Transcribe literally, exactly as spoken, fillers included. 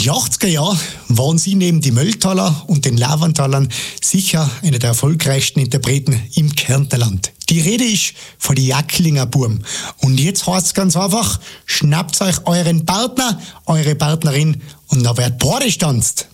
die achtziger Jahre waren sie neben die Mölltaler und den Lavantalern sicher einer der erfolgreichsten Interpreten im Kärntnerland. Die Rede ist von die Jacklinger Burm. Und jetzt heißt es ganz einfach, schnappt euch euren Partner, eure Partnerin und da wird Borde stanzt.